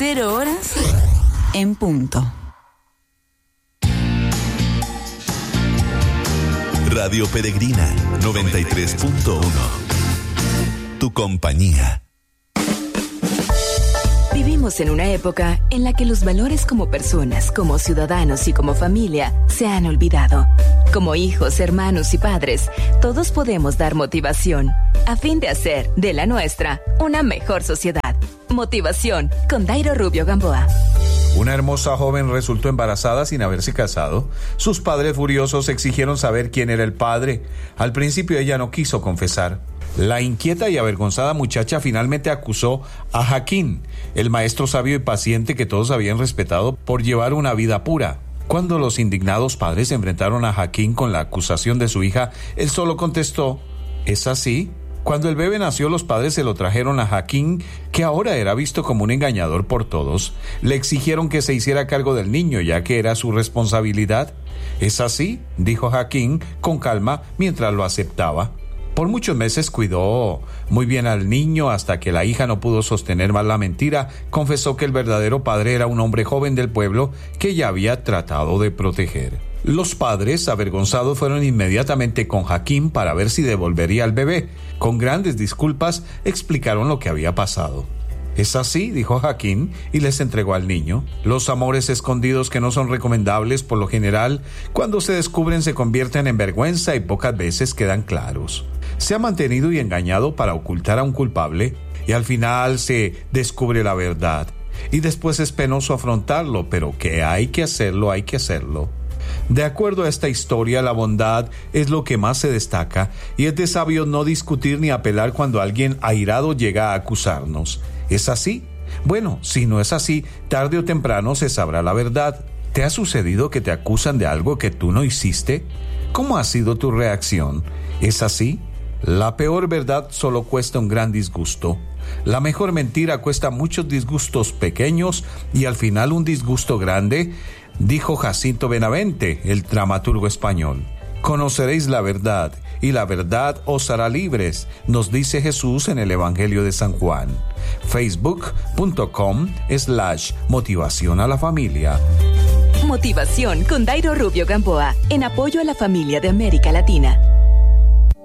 0 horas en punto. Radio Peregrina 93.1. Tu compañía. Vivimos en una época en la que los valores como personas, como ciudadanos y como familia se han olvidado. Como hijos, hermanos y padres, todos podemos dar motivación a fin de hacer de la nuestra una mejor sociedad. Motivación con Dairo Rubio Gamboa. Una hermosa joven resultó embarazada sin haberse casado. Sus padres furiosos exigieron saber quién era el padre. Al principio ella no quiso confesar. La inquieta y avergonzada muchacha finalmente acusó a Jaquín, el maestro sabio y paciente que todos habían respetado por llevar una vida pura. Cuando los indignados padres enfrentaron a Jaquín con la acusación de su hija, él solo contestó: ¿es así? Cuando el bebé nació, los padres se lo trajeron a Jaquín, que ahora era visto como un engañador por todos. Le exigieron que se hiciera cargo del niño, ya que era su responsabilidad. ¿Es así?, dijo Jaquín con calma mientras lo aceptaba. Por muchos meses cuidó muy bien al niño hasta que la hija no pudo sostener más la mentira. Confesó que el verdadero padre era un hombre joven del pueblo que ella había tratado de proteger. Los padres, avergonzados, fueron inmediatamente con Jaquín para ver si devolvería al bebé. Con grandes disculpas, explicaron lo que había pasado. ¿Es así?, dijo Jaquín, y les entregó al niño. Los amores escondidos, que no son recomendables por lo general, cuando se descubren se convierten en vergüenza y pocas veces quedan claros. Se ha mantenido y engañado para ocultar a un culpable, y al final se descubre la verdad. Y después es penoso afrontarlo, pero que hay que hacerlo, hay que hacerlo. De acuerdo a esta historia, la bondad es lo que más se destaca, y es de sabio no discutir ni apelar cuando alguien airado llega a acusarnos. ¿Es así? Bueno, si no es así, tarde o temprano se sabrá la verdad. ¿Te ha sucedido que te acusan de algo que tú no hiciste? ¿Cómo ha sido tu reacción? ¿Es así? La peor verdad solo cuesta un gran disgusto. La mejor mentira cuesta muchos disgustos pequeños y al final un disgusto grande, dijo Jacinto Benavente, el dramaturgo español. Conoceréis la verdad, y la verdad os hará libres, nos dice Jesús en el Evangelio de San Juan. Facebook.com/motivación a la familia. Motivación con Dairo Rubio Gamboa, en apoyo a la familia de América Latina.